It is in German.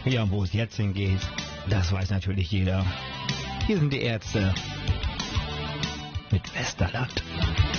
Ja, wo es jetzt hingeht, das weiß natürlich jeder. Hier sind die Ärzte mit Westerland.